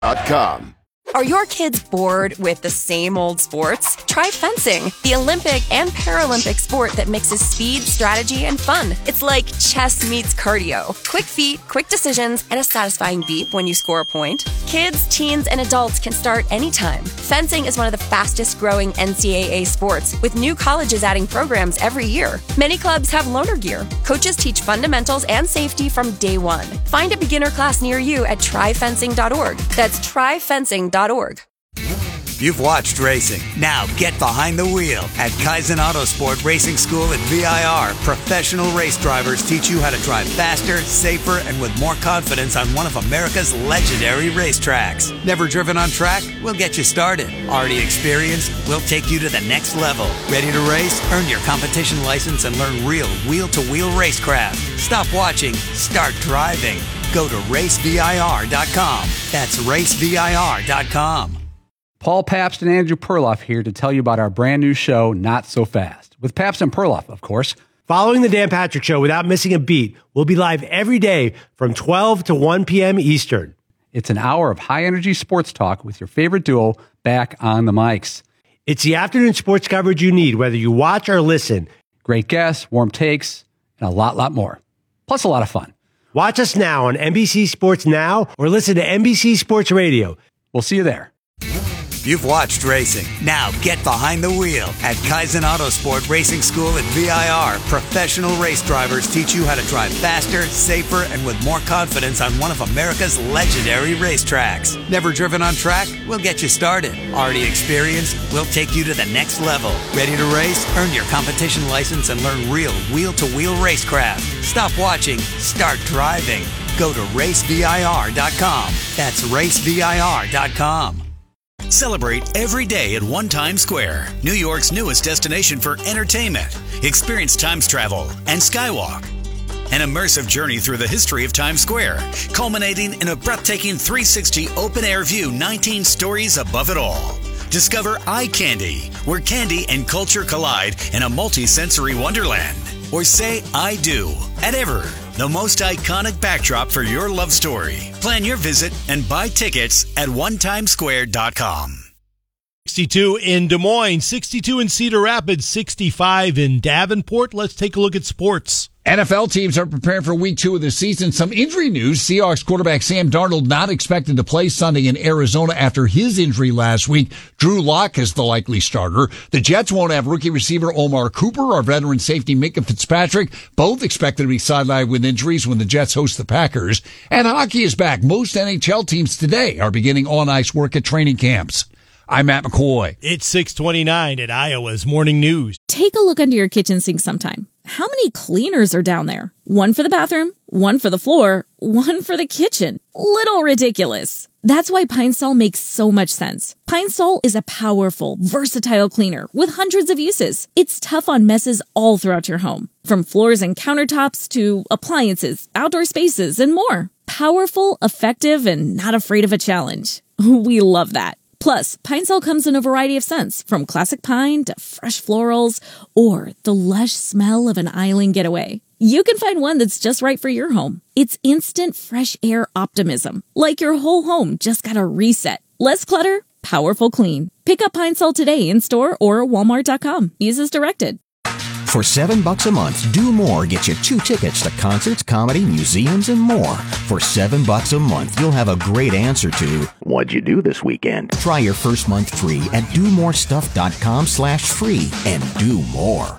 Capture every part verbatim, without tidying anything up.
dot com. Are your kids bored with the same old sports? Try fencing, the Olympic and Paralympic sport that mixes speed, strategy, and fun. It's like chess meets cardio. Quick feet, quick decisions, and a satisfying beep when you score a point. Kids, teens, and adults can start anytime. Fencing is one of the fastest growing N C double A sports, with new colleges adding programs every year. Many clubs have loaner gear. Coaches teach fundamentals and safety from day one. Find a beginner class near you at try fencing dot org. That's try fencing dot org. You've watched racing. Now get behind the wheel. At Kaizen Autosport Racing School at V I R, professional race drivers teach you how to drive faster, safer, and with more confidence on one of America's legendary racetracks. Never driven on track? We'll get you started. Already experienced? We'll take you to the next level. Ready to race? Earn your competition license and learn real wheel-to-wheel racecraft. Stop watching. Start driving. Go to race V I R dot com. That's race V I R dot com. Paul Pabst and Andrew Perloff here to tell you about our brand new show, Not So Fast, with Pabst and Perloff, of course. Following the Dan Patrick Show without missing a beat, we'll be live every day from twelve to one p.m. Eastern. It's an hour of high-energy sports talk with your favorite duo back on the mics. It's the afternoon sports coverage you need, whether you watch or listen. Great guests, warm takes, and a lot, lot more. Plus a lot of fun. Watch us now on N B C Sports Now or listen to N B C Sports Radio. We'll see you there. You've watched racing. Now get behind the wheel. At Kaizen Autosport Racing School at V I R, professional race drivers teach you how to drive faster, safer, and with more confidence on one of America's legendary racetracks. Never driven on track? We'll get you started. Already experienced? We'll take you to the next level. Ready to race? Earn your competition license and learn real wheel-to-wheel racecraft. Stop watching. Start driving. Go to race V I R dot com. That's race V I R dot com. Celebrate every day at One Times Square, New York's newest destination for entertainment. Experience Times Travel and Skywalk. An immersive journey through the history of Times Square, culminating in a breathtaking three sixty open-air view, nineteen stories above it all. Discover Eye Candy, where candy and culture collide in a multi-sensory wonderland. Or say I do at Ever, the most iconic backdrop for your love story. Plan your visit and buy tickets at one times square dot com. sixty-two in Des Moines, sixty-two in Cedar Rapids, sixty-five in Davenport. Let's take a look at sports. N F L teams are preparing for week two of the season. Some injury news. Seahawks quarterback Sam Darnold not expected to play Sunday in Arizona after his injury last week. Drew Lock is the likely starter. The Jets won't have rookie receiver Omar Cooper or veteran safety Minka Fitzpatrick, both expected to be sidelined with injuries when the Jets host the Packers. And hockey is back. Most N H L teams today are beginning on-ice work at training camps. I'm Matt McCoy. It's six twenty-nine at Iowa's Morning News. Take a look under your kitchen sink sometime. How many cleaners are down there? One for the bathroom, one for the floor, one for the kitchen. Little ridiculous. That's why Pine Sol makes so much sense. Pine Sol is a powerful, versatile cleaner with hundreds of uses. It's tough on messes all throughout your home, from floors and countertops to appliances, outdoor spaces, and more. Powerful, effective, and not afraid of a challenge. We love that. Plus, Pine Sol comes in a variety of scents, from classic pine to fresh florals or the lush smell of an island getaway. You can find one that's just right for your home. It's instant fresh air optimism, like your whole home just got a reset. Less clutter, powerful clean. Pick up Pine Sol today in store or walmart dot com. Use as directed. For seven bucks a month, Do More gets you two tickets to concerts, comedy, museums, and more. For seven bucks a month, you'll have a great answer to what'd you do this weekend? Try your first month free at do more stuff dot com slash free and do more.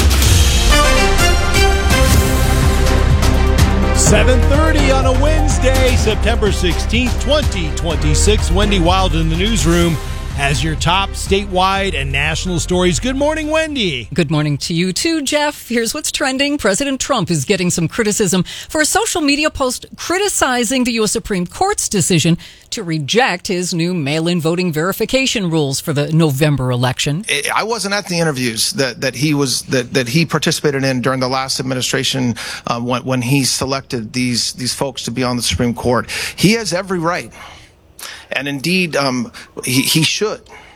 seven thirty on a Wednesday, September sixteenth, twenty twenty-six. Wendy Wild in the newsroom has your top statewide and national stories. Good morning, Wendy. Good morning to you too, Jeff. Here's what's trending. President Trump is getting some criticism for a social media post criticizing the U S Supreme Court's decision to reject his new mail-in voting verification rules for the November election. I wasn't at the interviews that, that he was that, that he participated in during the last administration um, when, when he selected these these folks to be on the Supreme Court. He has every right. And indeed, um, he, he should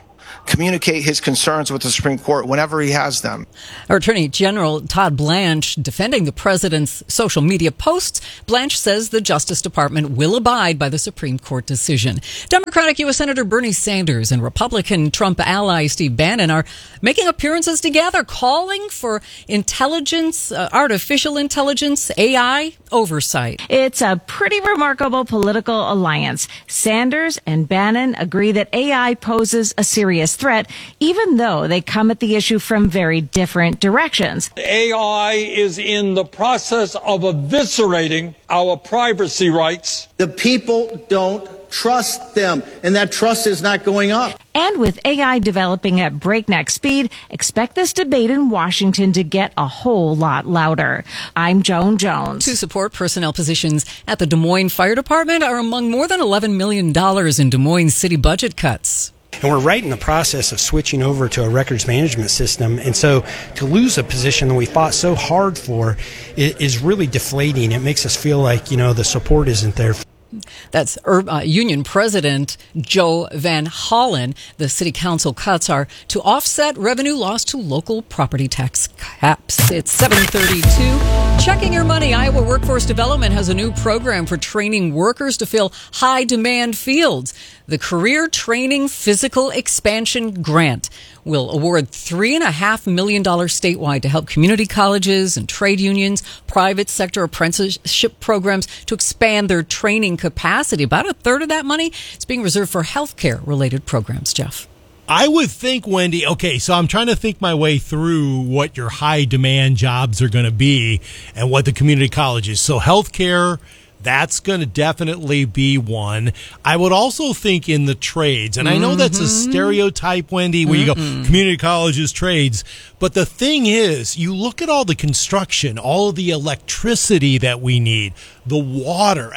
communicate his concerns with the Supreme Court whenever he has them. Our Attorney General Todd Blanche defending the president's social media posts. Blanche says the Justice Department will abide by the Supreme Court decision. Democratic U S Senator Bernie Sanders and Republican Trump ally Steve Bannon are making appearances together, calling for intelligence, uh, artificial intelligence, A I oversight. It's a pretty remarkable political alliance. Sanders and Bannon agree that A I poses a serious threat, even though they come at the issue from very different directions. A I is in the process of eviscerating our privacy rights. The people don't trust them, and that trust is not going up. And with A I developing at breakneck speed, expect this debate in Washington to get a whole lot louder. I'm Joan Jones. To support personnel positions at the Des Moines Fire Department are among more than eleven million dollars in Des Moines city budget cuts. And we're right in the process of switching over to a records management system. And so to lose a position that we fought so hard for is really deflating. It makes us feel like, you know, the support isn't there. That's uh, Union President Joe Van Hollen. The city council cuts are to offset revenue lost to local property tax caps. It's seven thirty-two. Checking your money. Iowa Workforce Development has a new program for training workers to fill high-demand fields. The Career Training Physical Expansion Grant will award three point five million dollars statewide to help community colleges and trade unions, private sector apprenticeship programs to expand their training capacity. About a third of that money is being reserved for healthcare-related programs, Jeff. I would think, Wendy, okay, so I'm trying to think my way through what your high-demand jobs are going to be and what the community college is. So healthcare, that's going to definitely be one. I would also think in the trades, and I know that's a stereotype, Wendy, where you go, community colleges, trades. But the thing is, you look at all the construction, all of the electricity that we need, the water,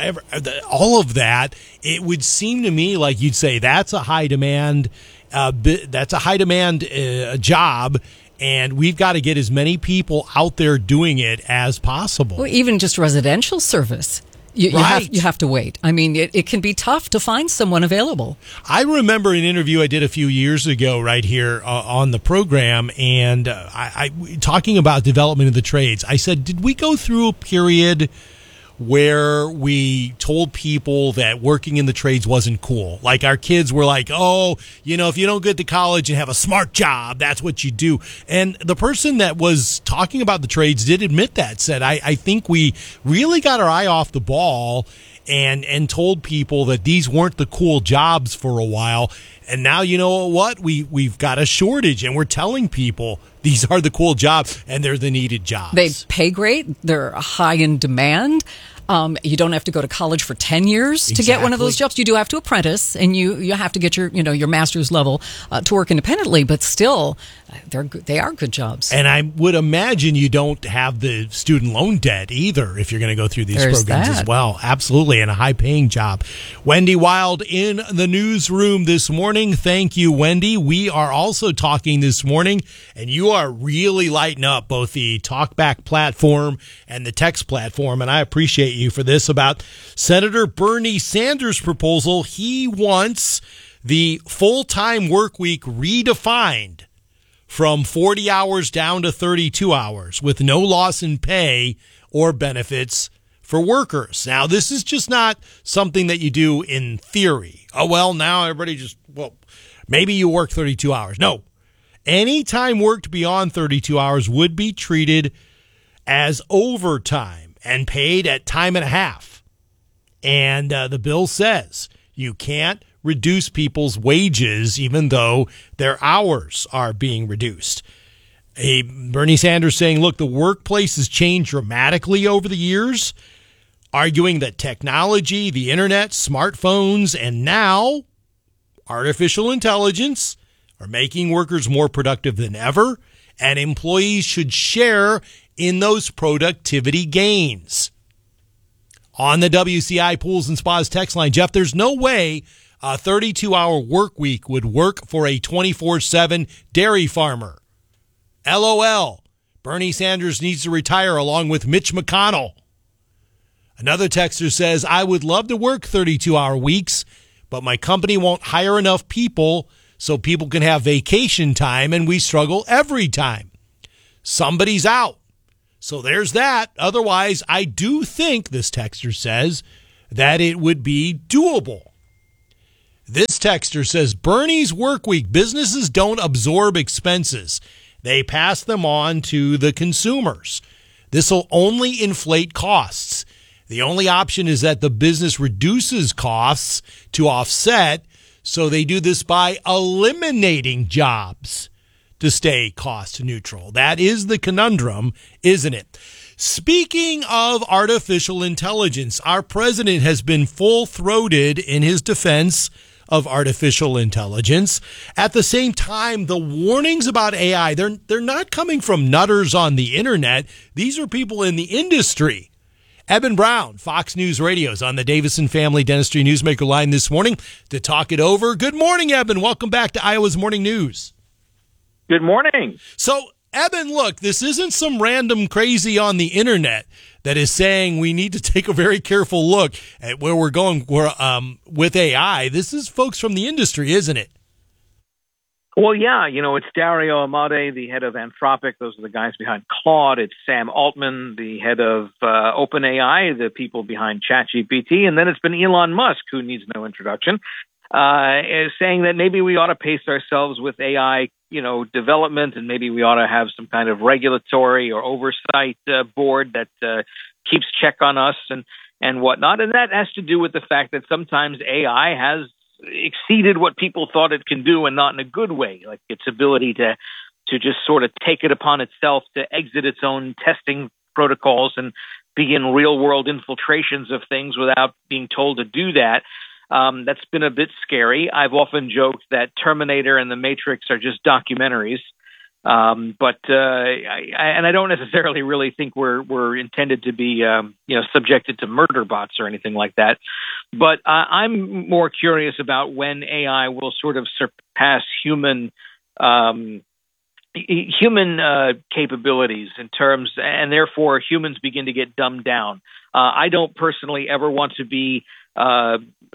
all of that, it would seem to me like you'd say that's a high demand, uh, that's a high demand uh, job. And we've got to get as many people out there doing it as possible. Well, even just residential service. You, you, right. have, you have to wait. I mean, it, it can be tough to find someone available. I remember an interview I did a few years ago right here uh, on the program, and uh, I, I talking about development of the trades. I said, did we go through a period where we told people that working in the trades wasn't cool? Like our kids were like, oh, you know, if you don't get to college and have a smart job, that's what you do. And the person that was talking about the trades did admit that, said, I, I think we really got our eye off the ball and and told people that these weren't the cool jobs for a while. And now, you know what? We, we've got a shortage, and we're telling people these are the cool jobs, and they're the needed jobs. They pay great. They're high in demand. Um, you don't have to go to college for ten years to Exactly. get one of those jobs. You do have to apprentice, and you, you have to get your you know your master's level uh, to work independently. But still, they're good, they are good jobs. And I would imagine you don't have the student loan debt either if you're going to go through these There's programs that. as well. Absolutely, and a high-paying job. Wendy Wild in the newsroom this morning. Thank you, Wendy. We are also talking this morning, and you are really lighting up both the TalkBack platform and the text platform, and I appreciate you for this, about Senator Bernie Sanders' proposal. He wants the full-time work week redefined from forty hours down to thirty-two hours with no loss in pay or benefits for workers. Now, this is just not something that you do in theory. Oh, well, now everybody just, well, maybe you work thirty-two hours. No. Any time worked beyond thirty-two hours would be treated as overtime and paid at time and a half. And uh, the bill says you can't reduce people's wages even though their hours are being reduced. A Bernie Sanders saying, look, the workplace has changed dramatically over the years, arguing that technology, the internet, smartphones, and now artificial intelligence are making workers more productive than ever, and employees should share in those productivity gains. On the W C I Pools and Spas text line, Jeff, there's no way a thirty-two hour work week would work for a twenty-four seven dairy farmer. LOL. Bernie Sanders needs to retire along with Mitch McConnell. Another texter says, I would love to work thirty-two hour weeks, but my company won't hire enough people, so people can have vacation time, and we struggle every time. Somebody's out. So there's that. Otherwise, I do think, this texter says, that it would be doable. This texter says, Bernie's work week. Businesses don't absorb expenses. They pass them on to the consumers. This will only inflate costs. The only option is that the business reduces costs to offset, so they do this by eliminating jobs to stay cost neutral. That is the conundrum, isn't it? Speaking of artificial intelligence, our president has been full-throated in his defense of artificial intelligence. At the same time, the warnings about A I, they're, they're not coming from nutters on the internet. These are people in the industry. Eben Brown, Fox News Radio, is on the Davison Family Dentistry Newsmaker line this morning to talk it over. Good morning, Eben. Welcome back to Iowa's Morning News. Good morning. So, Eben, look, this isn't some random crazy on the internet that is saying we need to take a very careful look at where we're going um, with A I. This is folks from the industry, isn't it? Well, yeah, you know, it's Dario Amodei, the head of Anthropic. Those are the guys behind Claude. It's Sam Altman, the head of uh, OpenAI, the people behind ChatGPT. And then it's been Elon Musk, who needs no introduction, uh, is saying that maybe we ought to pace ourselves with A I, you know, development, and maybe we ought to have some kind of regulatory or oversight uh, board that uh, keeps check on us and, and whatnot. And that has to do with the fact that sometimes A I has exceeded what people thought it can do, and not in a good way, like its ability to to just sort of take it upon itself to exit its own testing protocols and begin real-world infiltrations of things without being told to do that. Um, that's been a bit scary. I've often joked that Terminator and The Matrix are just documentaries, um, but uh, I, I, and I don't necessarily really think we're we're intended to be um, you know subjected to murder bots or anything like that. But uh, I'm more curious about when A I will sort of surpass human um, human uh, capabilities in terms, and therefore humans begin to get dumbed down. Uh, I don't personally ever want to be uh,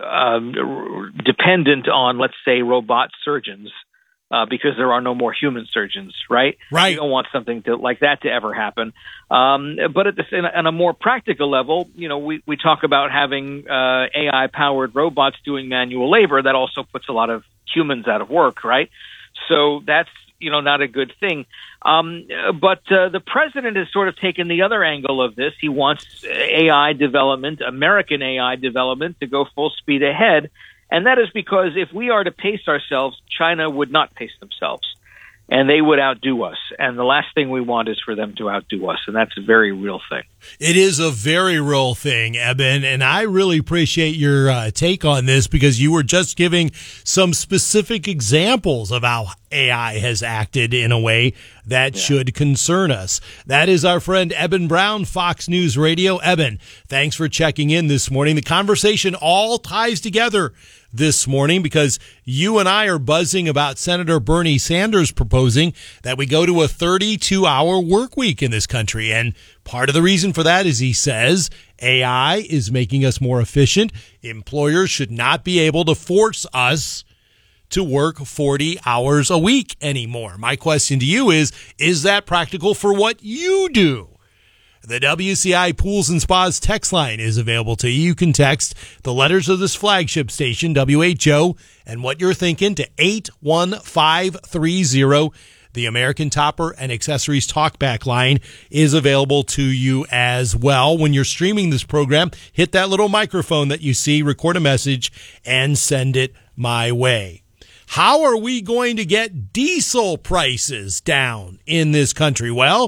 um, dependent on, let's say, robot surgeons, uh, because there are no more human surgeons, right? Right. You don't want something to, like that to ever happen. Um, but at the, on a more practical level, you know, we, we talk about having uh, A I-powered robots doing manual labor. That also puts a lot of humans out of work, right? So that's, you know, not a good thing. Um, but uh, the president has sort of taken the other angle of this. He wants A I development, American A I development, to go full speed ahead. And that is because if we are to pace ourselves, China would not pace themselves, and they would outdo us. And the last thing we want is for them to outdo us, and that's a very real thing. It is a very real thing, Eben, and I really appreciate your uh, take on this, because you were just giving some specific examples of how A I has acted in a way that yeah. should concern us. That is our friend Eben Brown, Fox News Radio. Eben, thanks for checking in this morning. The conversation all ties together this morning because you and I are buzzing about Senator Bernie Sanders proposing that we go to a thirty-two hour work week in this country. And part of the reason for that is he says A I is making us more efficient. Employers should not be able to force us to work forty hours a week anymore. My question to you is, is that practical for what you do? The W C I Pools and Spas text line is available to you. You can text the letters of this flagship station, W H O, and what you're thinking to eight one five three zero. The American Topper and Accessories Talkback line is available to you as well. When you're streaming this program, hit that little microphone that you see, record a message, and send it my way. How are we going to get diesel prices down in this country? Well,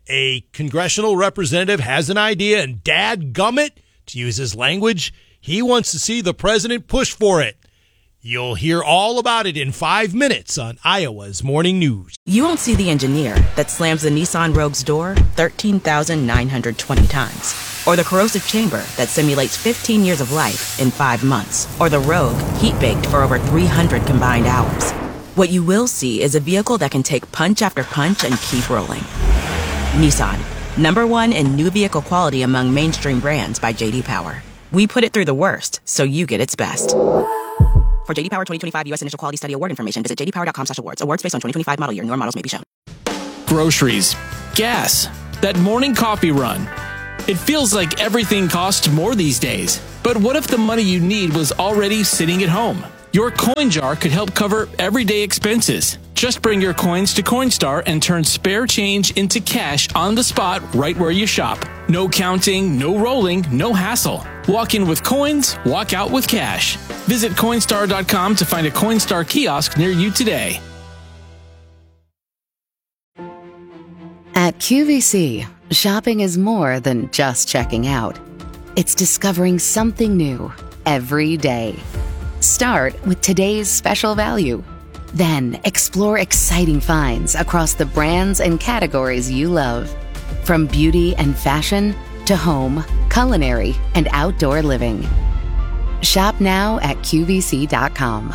a congressional representative has an idea, and dadgummit, to use his language, he wants to see the president push for it. You'll hear all about it in five minutes on Iowa's Morning News. You won't see the engineer that slams the Nissan Rogue's door thirteen thousand nine hundred twenty times. Or the corrosive chamber that simulates fifteen years of life in five months. Or the Rogue heat-baked for over three hundred combined hours. What you will see is a vehicle that can take punch after punch and keep rolling. Nissan, number one in new vehicle quality among mainstream brands by J D Power. We put it through the worst, so you get its best. For J D Power twenty twenty-five U S Initial Quality Study Award information, visit j d power dot com slash awards. Awards based on twenty twenty-five model year. Newer models may be shown. Groceries, gas, that morning coffee run. It feels like everything costs more these days. But what if the money you need was already sitting at home? Your coin jar could help cover everyday expenses. Just bring your coins to Coinstar and turn spare change into cash on the spot right where you shop. No counting, no rolling, no hassle. Walk in with coins, walk out with cash. Visit Coinstar dot com to find a Coinstar kiosk near you today. At Q V C, shopping is more than just checking out. It's discovering something new every day. Start with today's special value. Then explore exciting finds across the brands and categories you love. From beauty and fashion to home, culinary, and outdoor living. Shop now at Q V C dot com.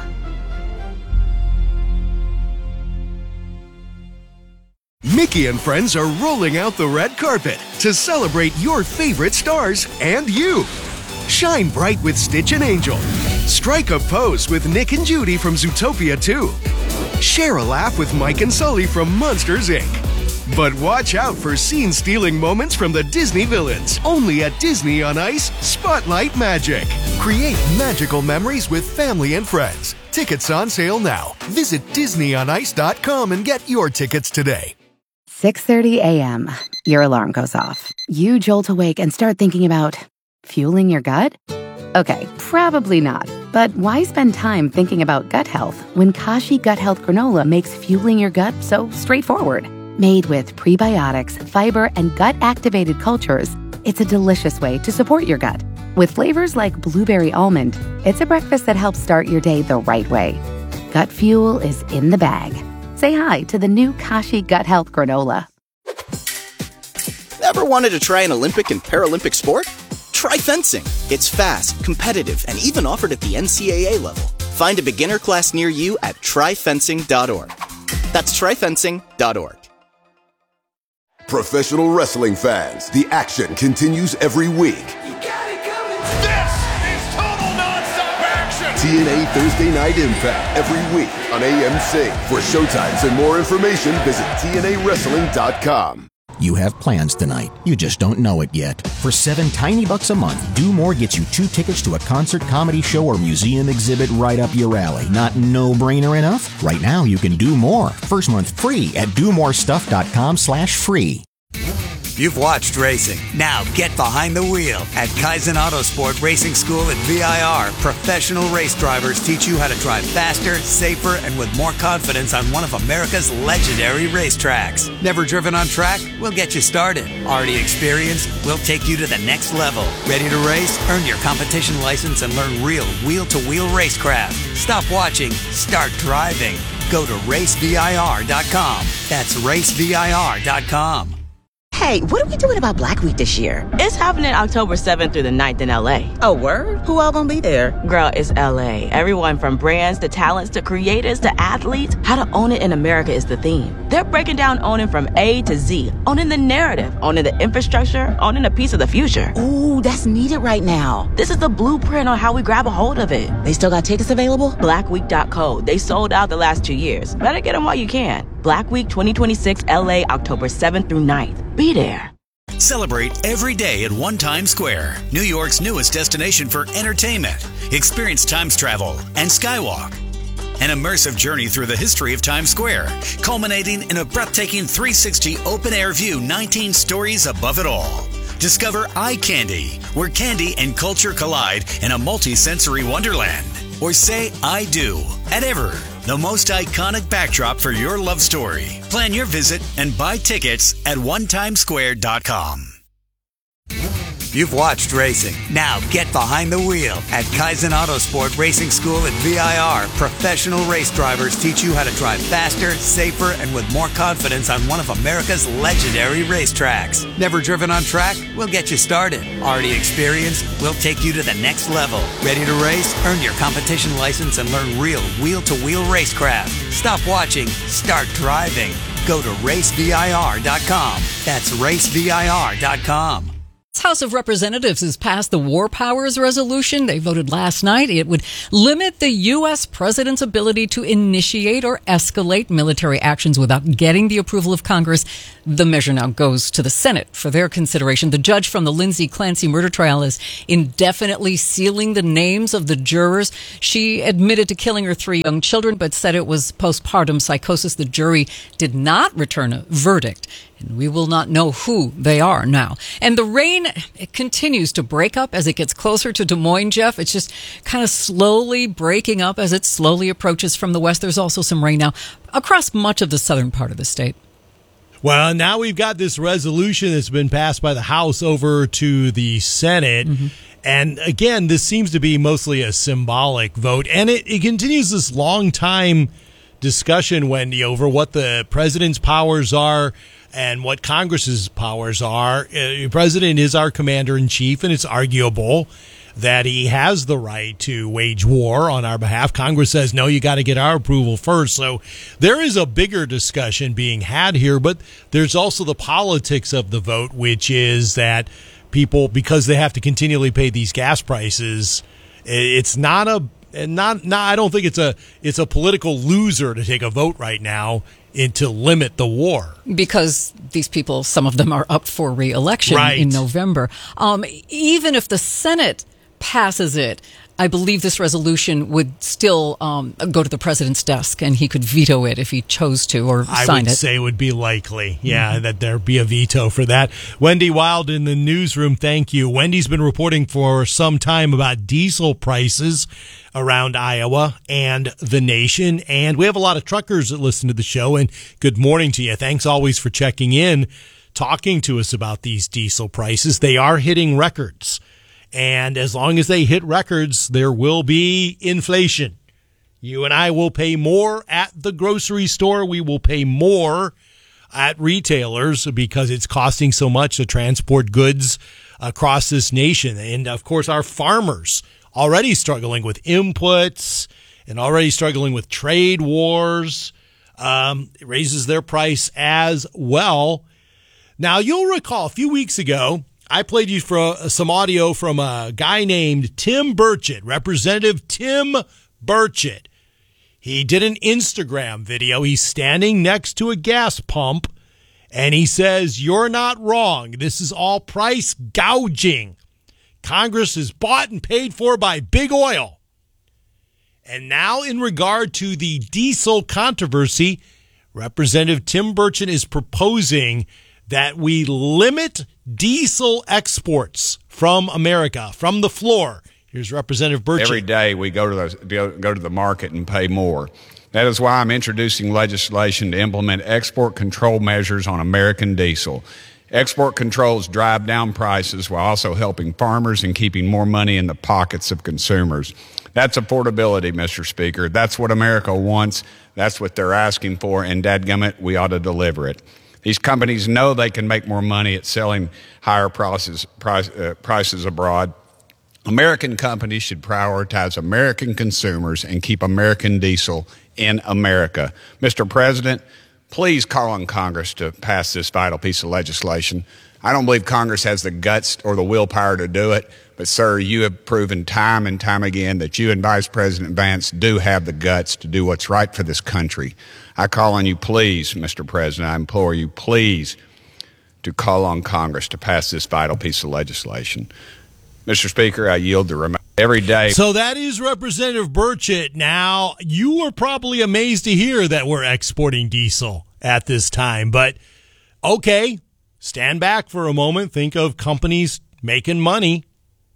Mickey and friends are rolling out the red carpet to celebrate your favorite stars and you. Shine bright with Stitch and Angel. Strike a pose with Nick and Judy from Zootopia two. Share a laugh with Mike and Sully from Monsters, Incorporated. But watch out for scene-stealing moments from the Disney villains. Only at Disney on Ice, Spotlight Magic. Create magical memories with family and friends. Tickets on sale now. Visit disney on ice dot com and get your tickets today. six thirty a.m. Your alarm goes off. You jolt awake and start thinking about fueling your gut? Okay, probably not. But why spend time thinking about gut health when Kashi Gut Health Granola makes fueling your gut so straightforward? Made with prebiotics, fiber, and gut-activated cultures, it's a delicious way to support your gut. With flavors like blueberry almond, it's a breakfast that helps start your day the right way. Gut fuel is in the bag. Say hi to the new Kashi Gut Health Granola. Ever wanted to try an Olympic and Paralympic sport? Try fencing. It's fast, competitive, and even offered at the N C double A level. Find a beginner class near you at try fencing dot org. That's try fencing dot org. Professional wrestling fans, the action continues every week. This is total nonstop action! T N A Thursday Night Impact every week on A M C. For showtimes and more information, visit T N A wrestling dot com. You have plans tonight. You just don't know it yet. For seven tiny bucks a month, Do More gets you two tickets to a concert, comedy show, or museum exhibit right up your alley. Not no-brainer enough? Right now, you can do more. First month free at do more stuff dot com slash free. You've watched racing. Now get behind the wheel. At Kaizen Autosport Racing School at V I R, professional race drivers teach you how to drive faster, safer, and with more confidence on one of America's legendary racetracks. Never driven on track? We'll get you started. Already experienced? We'll take you to the next level. Ready to race? Earn your competition license and learn real wheel-to-wheel racecraft. Stop watching. Start driving. Go to race V I R dot com. That's race V I R dot com. Hey, what are we doing about Black Week this year? It's happening October seventh through the ninth in L A. Oh, word? Who all gonna be there? Girl, it's L A. Everyone from brands to talents to creators to athletes. How to own it in America is the theme. They're breaking down owning from A to Z. Owning the narrative, owning the infrastructure, owning a piece of the future. Ooh, that's needed right now. This is the blueprint on how we grab a hold of it. They still got tickets available? black week dot co. They sold out the last two years. Better get them while you can. Black Week twenty twenty-six L A, October seventh through ninth. Be there. Celebrate every day at One Times Square, New York's newest destination for entertainment. Experience Times travel and Skywalk. An immersive journey through the history of Times Square, culminating in a breathtaking three sixty open-air view, nineteen stories above it all. Discover Eye Candy, where candy and culture collide in a multi-sensory wonderland. Or say I do at Ever, the most iconic backdrop for your love story. Plan your visit and buy tickets at one times square dot com. You've watched racing. Now get behind the wheel. At Kaizen Autosport Racing School at V I R, professional race drivers teach you how to drive faster, safer, and with more confidence on one of America's legendary racetracks. Never driven on track? We'll get you started. Already experienced? We'll take you to the next level. Ready to race? Earn your competition license and learn real wheel-to-wheel racecraft. Stop watching. Start driving. Go to race V I R dot com. That's race V I R dot com. House of Representatives has passed the War Powers Resolution. They voted last night. It would limit the U S president's ability to initiate or escalate military actions without getting the approval of Congress. The measure now goes to the Senate for their consideration. The judge from the Lindsay Clancy murder trial is indefinitely sealing the names of the jurors. She admitted to killing her three young children, but said it was postpartum psychosis. The jury did not return a verdict. And we will not know who they are now. And the rain, it continues to break up as it gets closer to Des Moines, Jeff. It's just kind of slowly breaking up as it slowly approaches from the west. There's also some rain now across much of the southern part of the state. Well, now we've got this resolution that's been passed by the House over to the Senate. Mm-hmm. And again, this seems to be mostly a symbolic vote. And it, it continues this long time discussion, Wendy, over what the president's powers are and what Congress's powers are. The president is our commander-in-chief, and it's arguable that he has the right to wage war on our behalf. Congress says, no, you got to get our approval first. So there is a bigger discussion being had here, but there's also the politics of the vote, which is that people, because they have to continually pay these gas prices, it's not a not not I don't think it's a it's a political loser to take a vote right now and to limit the war. Because these people, some of them are up for re-election right. in November. Um, even if the Senate passes it, I believe this resolution would still um, go to the president's desk, and he could veto it if he chose to, or I sign would it. say it would be likely, yeah, mm-hmm. that there'd be a veto for that. Wendy Wild in the newsroom, thank you. Wendy's been reporting for some time about diesel prices around Iowa and the nation, and we have a lot of truckers that listen to the show, and good morning to you. Thanks always for checking in, talking to us about these diesel prices. They are hitting records. And as long as they hit records, there will be inflation. You and I will pay more at the grocery store. We will pay more at retailers because it's costing so much to transport goods across this nation. And, of course, our farmers already struggling with inputs and already struggling with trade wars. Um, it raises their price as well. Now, you'll recall a few weeks ago, I played you for uh, some audio from a guy named Tim Burchett, Representative Tim Burchett. He did an Instagram video. He's standing next to a gas pump, and he says, "You're not wrong. This is all price gouging. Congress is bought and paid for by big oil." And now in regard to the diesel controversy, Representative Tim Burchett is proposing that we limit diesel exports from America, from the floor. Here's Representative Burchett. Every day we go to the go to the market and pay more. That is why I'm introducing legislation to implement export control measures on American diesel. Export controls drive down prices while also helping farmers and keeping more money in the pockets of consumers. That's affordability, Mister Speaker. That's what America wants. That's what they're asking for, and dadgummit, we ought to deliver it. These companies know they can make more money at selling higher prices, price, uh, prices abroad. American companies should prioritize American consumers and keep American diesel in America. Mister President, please call on Congress to pass this vital piece of legislation. I don't believe Congress has the guts or the willpower to do it, but, sir, you have proven time and time again that you and Vice President Vance do have the guts to do what's right for this country. I call on you, please, Mister President, I implore you, please, to call on Congress to pass this vital piece of legislation. Mister Speaker, I yield the remote every day. So that is Representative Burchett. Now, you are probably amazed to hear that we're exporting diesel at this time, but okay, stand back for a moment. Think of companies making money.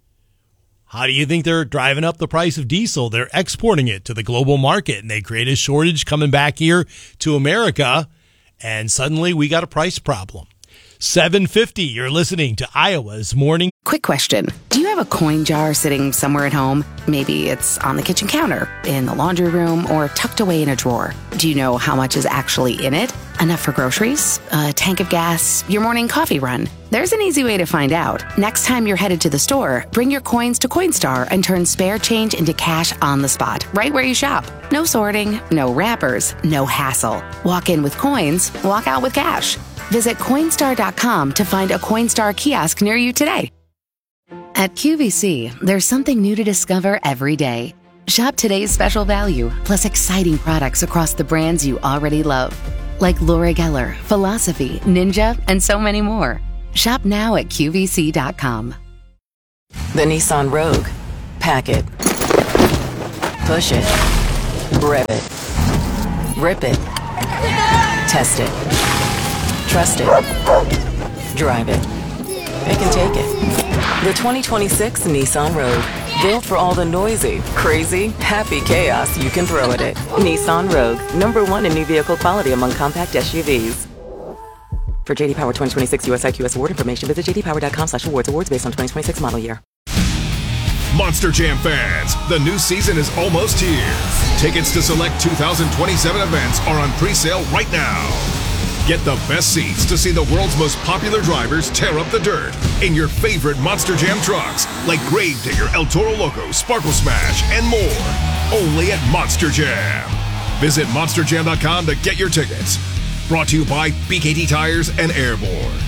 How do you think they're driving up the price of diesel? They're exporting it to the global market, and they create a shortage coming back here to America, and suddenly we got a price problem. seven fifty, you're listening to Iowa's Morning. Quick question. Do you have a coin jar sitting somewhere at home? Maybe it's on the kitchen counter, in the laundry room, or tucked away in a drawer. Do you know how much is actually in it? Enough for groceries? A tank of gas? Your morning coffee run? There's an easy way to find out. Next time you're headed to the store, bring your coins to Coinstar and turn spare change into cash on the spot, right where you shop. No sorting, no wrappers, no hassle. Walk in with coins, walk out with cash. Visit Coinstar dot com to find a Coinstar kiosk near you today. At Q V C, there's something new to discover every day. Shop today's special value, plus exciting products across the brands you already love, like Laura Geller, Philosophy, Ninja, and so many more. Shop now at Q V C dot com. The Nissan Rogue. Pack it. Push it. Rev it. Rip it. Test it. Trust it. Drive it. Pick and take it. The twenty twenty-six Nissan Rogue. Built for all the noisy, crazy, happy chaos you can throw at it. Nissan Rogue. Number one in new vehicle quality among compact S U Vs. For J D Power twenty twenty-six U S I Q S award information, visit j d power dot com slash awards. Awards based on twenty twenty-six model year. Monster Jam fans, the new season is almost here. Tickets to select two thousand twenty-seven events are on pre-sale right now. Get the best seats to see the world's most popular drivers tear up the dirt in your favorite Monster Jam trucks, like Gravedigger, El Toro Loco, Sparkle Smash, and more. Only at Monster Jam. Visit monster jam dot com to get your tickets. Brought to you by B K T Tires and Airborne.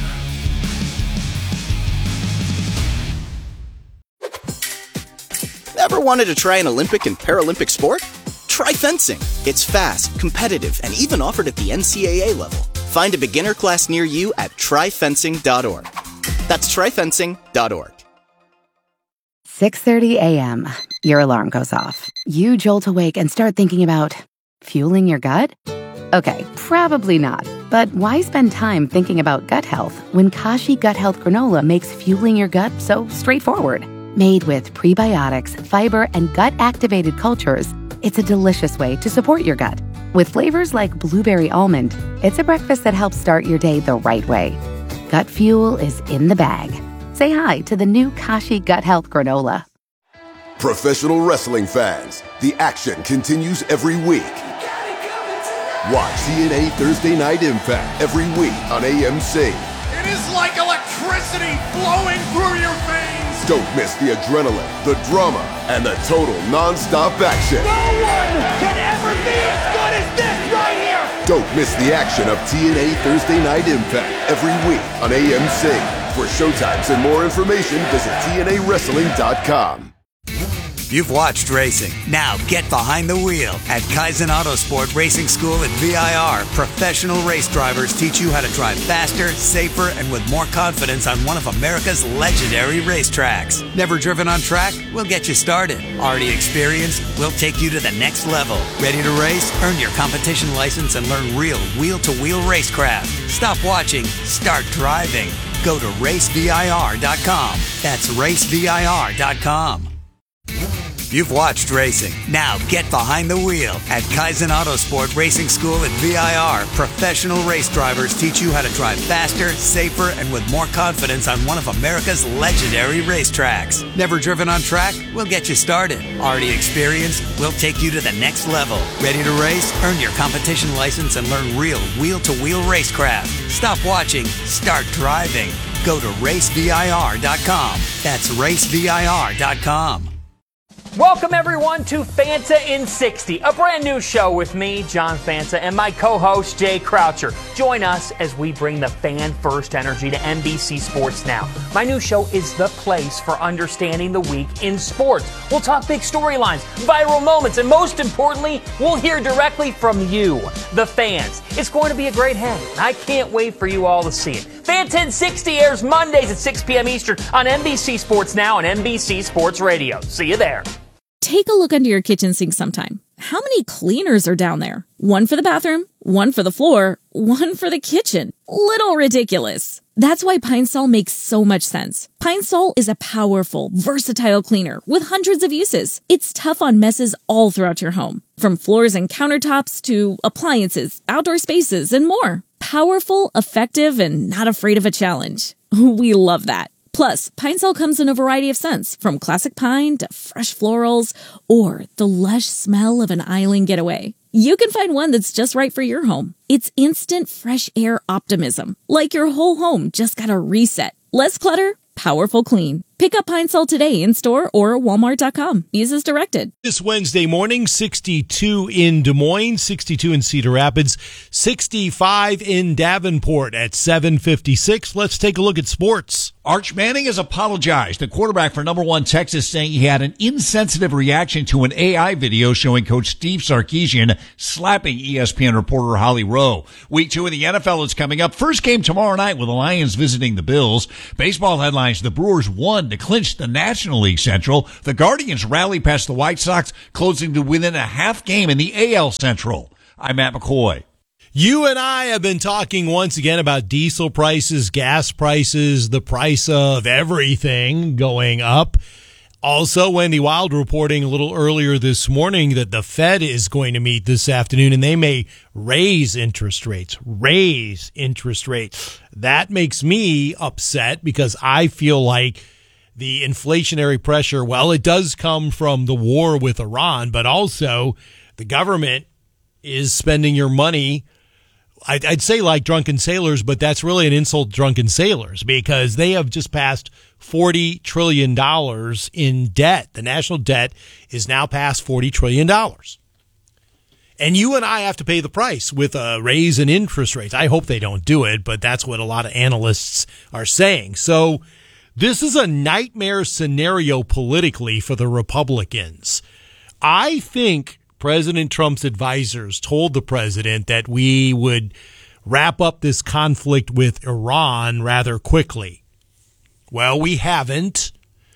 Ever wanted to try an Olympic and Paralympic sport? Try fencing. It's fast, competitive, and even offered at the N C double A level. Find a beginner class near you at try fencing dot org. That's try fencing dot org. six thirty a.m. Your alarm goes off. You jolt awake and start thinking about fueling your gut? Okay, probably not. But why spend time thinking about gut health when Kashi Gut Health Granola makes fueling your gut so straightforward? Made with prebiotics, fiber, and gut-activated cultures, it's a delicious way to support your gut. With flavors like blueberry almond, it's a breakfast that helps start your day the right way. Gut fuel is in the bag. Say hi to the new Kashi Gut Health Granola. Professional wrestling fans, the action continues every week. Watch T N A Thursday Night Impact every week on A M C. It is like electricity flowing through your veins. Don't miss the adrenaline, the drama, and the total non-stop action. No one can ever be as good as this right here. Don't miss the action of T N A Thursday Night Impact every week on A M C. For showtimes and more information, visit T N A wrestling dot com. You've watched racing. Now get behind the wheel. At Kaizen Autosport Racing School at V I R, professional race drivers teach you how to drive faster, safer, and with more confidence on one of America's legendary racetracks. Never driven on track? We'll get you started. Already experienced? We'll take you to the next level. Ready to race? Earn your competition license and learn real wheel-to-wheel racecraft. Stop watching. Start driving. Go to race V I R dot com. That's race V I R dot com. You've watched racing. Now get behind the wheel. At Kaizen Autosport Racing School at V I R, professional race drivers teach you how to drive faster, safer, and with more confidence on one of America's legendary racetracks. Never driven on track? We'll get you started. Already experienced? We'll take you to the next level. Ready to race? Earn your competition license and learn real wheel-to-wheel racecraft. Stop watching. Start driving. Go to race V I R dot com. That's race V I R dot com. Welcome, everyone, to Fanta in sixty, a brand new show with me, John Fanta, and my co-host, Jay Croucher. Join us as we bring the fan-first energy to N B C Sports Now. My new show is the place for understanding the week in sports. We'll talk big storylines, viral moments, and most importantly, we'll hear directly from you, the fans. It's going to be a great hang, and I can't wait for you all to see it. Fanta in sixty airs Mondays at six p.m. Eastern on N B C Sports Now and N B C Sports Radio. See you there. Take a look under your kitchen sink sometime. How many cleaners are down there? One for the bathroom, one for the floor, one for the kitchen. Little ridiculous. That's why Pine Sol makes so much sense. Pine Sol is a powerful, versatile cleaner with hundreds of uses. It's tough on messes all throughout your home, from floors and countertops to appliances, outdoor spaces, and more. Powerful, effective, and not afraid of a challenge. We love that. Plus, Pine Sol comes in a variety of scents, from classic pine to fresh florals, or the lush smell of an island getaway. You can find one that's just right for your home. It's instant fresh air optimism, like your whole home just got a reset. Less clutter, powerful clean. Pick up Pine Sol today in-store or walmart dot com. Use as directed. This Wednesday morning, sixty-two in Des Moines, sixty-two in Cedar Rapids, sixty-five in Davenport at seven fifty-six. Let's take a look at sports. Arch Manning has apologized. The quarterback for number one Texas saying he had an insensitive reaction to an A I video showing Coach Steve Sarkisian slapping E S P N reporter Holly Rowe. Week two of the N F L is coming up. First game tomorrow night with the Lions visiting the Bills. Baseball headlines: the Brewers won to clinch the National League Central. The Guardians rally past the White Sox, closing to within a half game in the A L Central. I'm Matt McCoy. You and I have been talking once again about diesel prices, gas prices, the price of everything going up. Also, Wendy Wild reporting a little earlier this morning that the Fed is going to meet this afternoon and they may raise interest rates, raise interest rates. That makes me upset because I feel like the inflationary pressure, well, it does come from the war with Iran, but also the government is spending your money, I'd, I'd say like drunken sailors, but that's really an insult to drunken sailors because they have just passed forty trillion dollars in debt. The national debt is now past forty trillion dollars. And you and I have to pay the price with a raise in interest rates. I hope they don't do it, but that's what a lot of analysts are saying. So this is a nightmare scenario politically for the Republicans. I think President Trump's advisors told the president that we would wrap up this conflict with Iran rather quickly. Well, we haven't.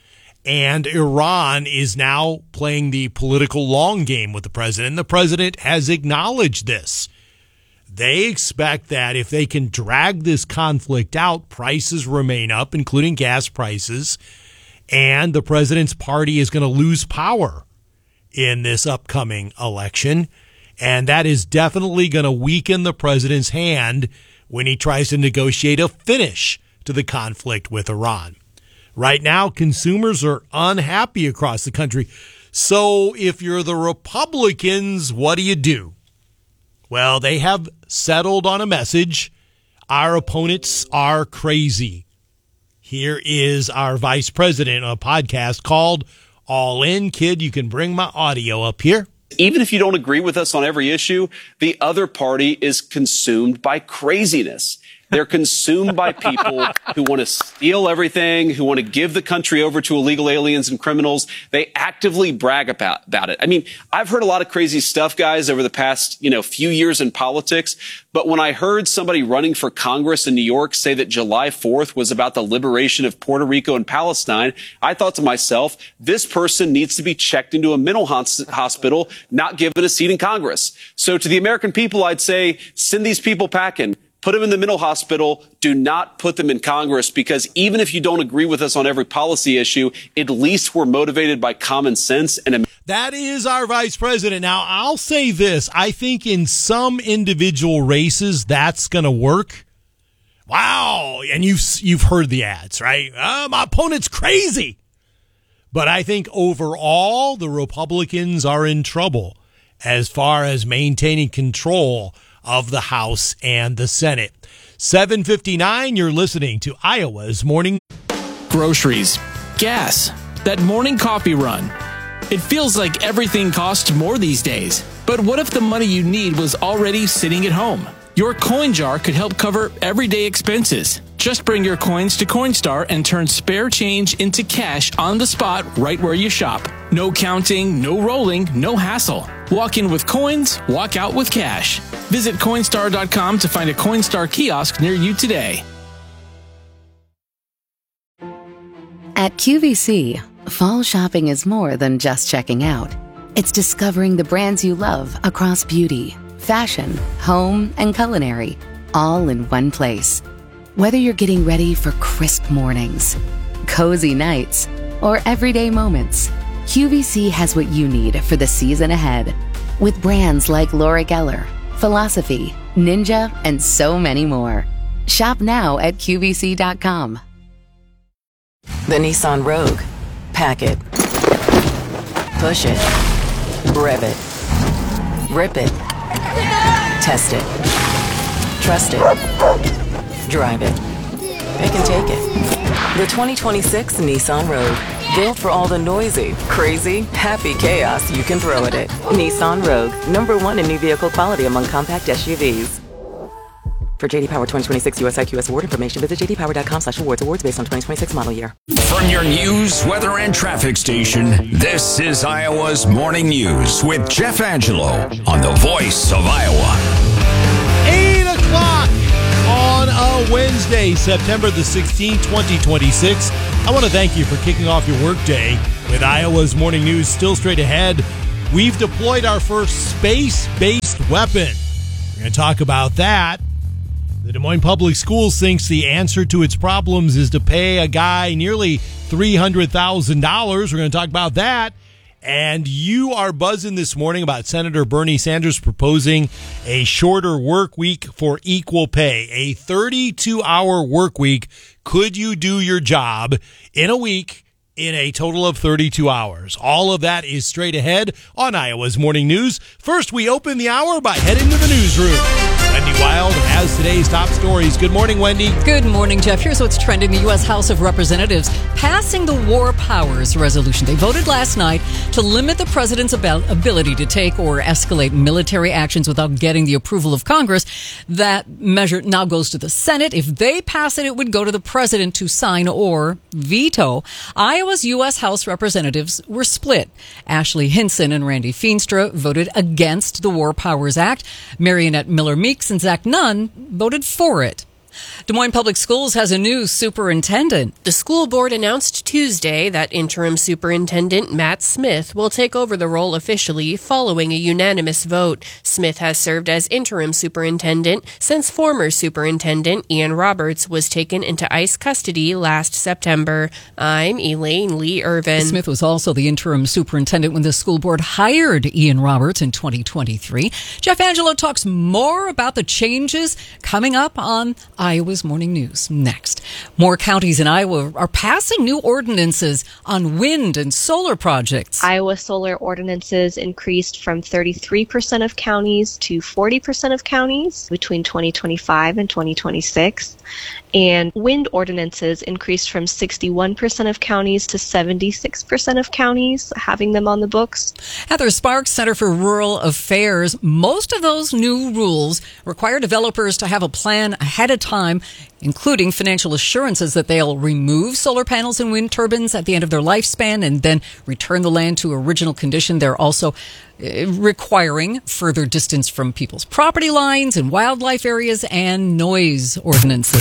And Iran is now playing the political long game with the president. The president has acknowledged this. They expect that if they can drag this conflict out, prices remain up, including gas prices, and the president's party is going to lose power in this upcoming election. And that is definitely going to weaken the president's hand when he tries to negotiate a finish to the conflict with Iran. Right now, consumers are unhappy across the country. So if you're the Republicans, what do you do? Well, they have settled on a message. Our opponents are crazy. Here is our vice president on a podcast called All In. Kid, you can bring my audio up here. Even if you don't agree with us on every issue, the other party is consumed by craziness. They're consumed by people who want to steal everything, who want to give the country over to illegal aliens and criminals. They actively brag about, about it. I mean, I've heard a lot of crazy stuff, guys, over the past, you know, few years in politics. But when I heard somebody running for Congress in New York say that July fourth was about the liberation of Puerto Rico and Palestine, I thought to myself, this person needs to be checked into a mental hospital, not given a seat in Congress. So to the American people, I'd say, send these people packing. Put them in the mental hospital. Do not put them in Congress, because even if you don't agree with us on every policy issue, at least we're motivated by common sense. And that is our vice president. Now, I'll say this. I think in some individual races, that's going to work. Wow. And you've, you've heard the ads, right? Oh, my opponent's crazy. But I think overall, the Republicans are in trouble as far as maintaining control of the House and the Senate. seven fifty-nine, you're listening to Iowa's Morning. Groceries, gas, that morning coffee run. It feels like everything costs more these days. But what if the money you need was already sitting at home? Your coin jar could help cover everyday expenses. Just bring your coins to Coinstar and turn spare change into cash on the spot right where you shop. No counting, no rolling, no hassle. Walk in with coins, walk out with cash. Visit Coinstar dot com to find a Coinstar kiosk near you today. At Q V C, fall shopping is more than just checking out. It's discovering the brands you love across beauty, fashion, home, and culinary, all in one place. Whether you're getting ready for crisp mornings, cozy nights, or everyday moments, Q V C has what you need for the season ahead. With brands like Laura Geller, Philosophy, Ninja, and so many more. Shop now at Q V C dot com. The Nissan Rogue. Pack it. Push it. Rev it. Rip it. Test it. Trust it. Drive it. Pick and take it. The twenty twenty-six Nissan Rogue. Built for all the noisy, crazy, happy chaos you can throw at it. Nissan Rogue, number one in new vehicle quality among compact S U Vs. For J D Power twenty twenty-six U S I Q S award information, visit j d power dot com slash awards. Awards based on twenty twenty-six model year. From your news, weather, and traffic station, this is Iowa's Morning News with Jeff Angelo on the Voice of Iowa. eight o'clock on a Wednesday, September the sixteenth, twenty twenty-six. I want to thank you for kicking off your workday with Iowa's Morning News. Still straight ahead, we've deployed our first space-based weapon. We're going to talk about that. The Des Moines Public Schools thinks the answer to its problems is to pay a guy nearly three hundred thousand dollars. We're going to talk about that. And you are buzzing this morning about Senator Bernie Sanders proposing a shorter work week for equal pay, a thirty-two hour work week. Could you do your job in a week in a total of thirty-two hours? All of that is straight ahead on Iowa's Morning News. First, we open the hour by heading to the newsroom. Wendy Wild has today's top stories. Good morning, Wendy. Good morning, Jeff. Here's what's trending. The U S House of Representatives passing the War Powers Resolution. They voted last night to limit the president's ability to take or escalate military actions without getting the approval of Congress. That measure now goes to the Senate. If they pass it, it would go to the president to sign or veto. Iowa's U S House Representatives were split. Ashley Hinson and Randy Feenstra voted against the War Powers Act. Marionette Miller-Meeks and Zach Nunn voted for it. Des Moines Public Schools has a new superintendent. The school board announced Tuesday that interim superintendent Matt Smith will take over the role officially following a unanimous vote. Smith has served as interim superintendent since former superintendent Ian Roberts was taken into ICE custody last September. I'm Elaine Lee Irvin. Smith was also the interim superintendent when the school board hired Ian Roberts in twenty twenty-three. Jeff Angelo talks more about the changes coming up on Iowa's Morning News next. More counties in Iowa are passing new ordinances on wind and solar projects. Iowa solar ordinances increased from thirty-three percent of counties to forty percent of counties between twenty twenty-five and twenty twenty-six. And wind ordinances increased from sixty-one percent of counties to seventy-six percent of counties, having them on the books. Heather Sparks, Center for Rural Affairs. Most of those new rules require developers to have a plan ahead of time, including financial assurances that they'll remove solar panels and wind turbines at the end of their lifespan and then return the land to original condition. They're also uh, requiring further distance from people's property lines and wildlife areas and noise ordinances.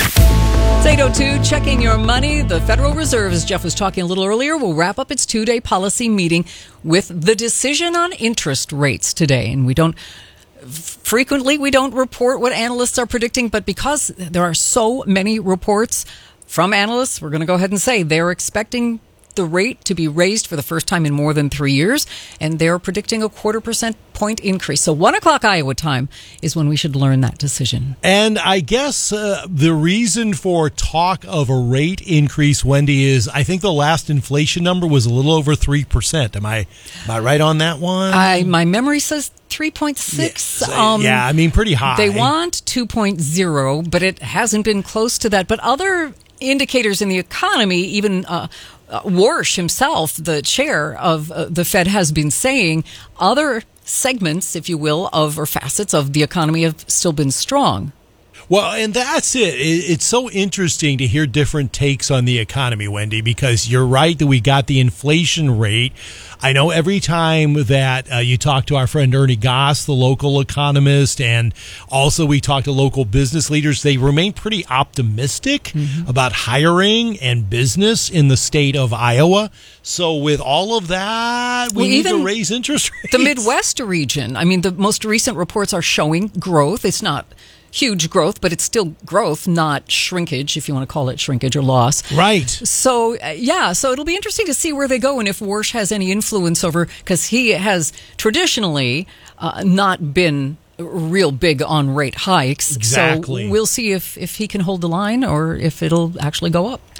It's eight oh two, checking your money. The Federal Reserve, as Jeff was talking a little earlier, will wrap up its two-day policy meeting with the decision on interest rates today. And we don't Frequently, we don't report what analysts are predicting, but because there are so many reports from analysts, we're going to go ahead and say they're expecting the rate to be raised for the first time in more than three years, and they're predicting a quarter percent point increase. So one o'clock Iowa time is when we should learn that decision. And I guess uh, the reason for talk of a rate increase, Wendy, is I think the last inflation number was a little over three percent. Am I, am I right on that one? I, my memory says three point six. Yes. Um, yeah, I mean, pretty high. They want two point oh, but it hasn't been close to that. But other indicators in the economy, even uh, uh, Warsh himself, the chair of uh, the Fed, has been saying other segments, if you will, of or facets of the economy have still been strong. Well, and that's it. It's so interesting to hear different takes on the economy, Wendy, because you're right that we got the inflation rate. I know every time that uh, you talk to our friend Ernie Goss, the local economist, and also we talk to local business leaders, they remain pretty optimistic mm-hmm. about hiring and business in the state of Iowa. So with all of that, we well, need even to raise interest rates. The Midwest region, I mean, the most recent reports are showing growth. It's not huge growth, but it's still growth, not shrinkage, if you want to call it shrinkage or loss. Right. So, uh, yeah, so it'll be interesting to see where they go and if Warsh has any influence over, because he has traditionally uh, not been real big on rate hikes. Exactly. So we'll see if, if he can hold the line or if it'll actually go up.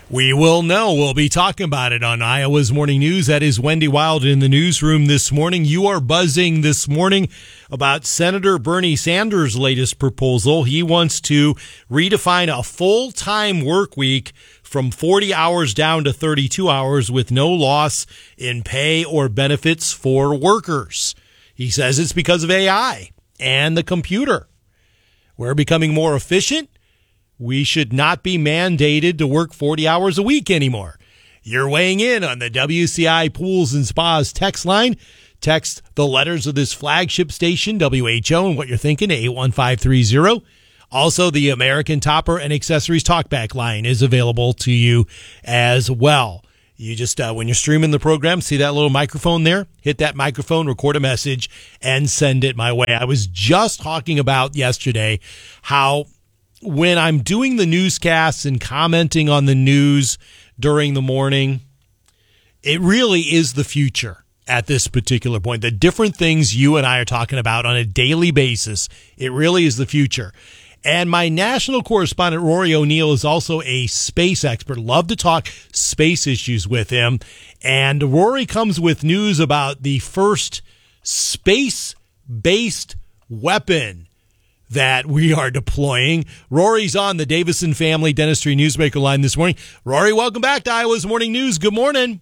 We will know. We'll be talking about it on Iowa's Morning News. That is Wendy Wild in the newsroom this morning. You are buzzing this morning about Senator Bernie Sanders' latest proposal. He wants to redefine a full-time work week from forty hours down to thirty-two hours with no loss in pay or benefits for workers. He says it's because of A I and the computer. We're becoming more efficient. We should not be mandated to work forty hours a week anymore. You're weighing in on the W C I Pools and Spas text line. Text the letters of this flagship station, W H O, and what you're thinking, eight one five three zero. Also, the American Topper and Accessories Talkback line is available to you as well. You just, uh, when you're streaming the program, see that little microphone there? Hit that microphone, record a message, and send it my way. I was just talking about yesterday how when I'm doing the newscasts and commenting on the news during the morning, it really is the future at this particular point. The different things you and I are talking about on a daily basis, it really is the future. And my national correspondent, Rory O'Neill, is also a space expert. Love to talk space issues with him. And Rory comes with news about the first space-based weapon that we are deploying. Rory's on the Davison Family Dentistry Newsmaker line this morning. Rory, welcome back to Iowa's Morning News. Good morning.